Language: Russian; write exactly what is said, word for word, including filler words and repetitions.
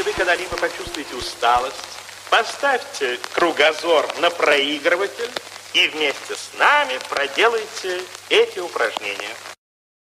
вы когда-либо почувствуете усталость, поставьте кругозор на проигрыватель и вместе с нами проделайте эти упражнения.